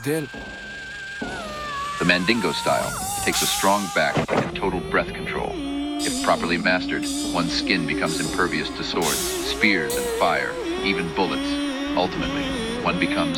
ההבדל. The Mandingo style takes a strong back and total breath control. If properly mastered, one's skin becomes impervious to swords, spears, and fire, even bullets. Ultimately, one becomes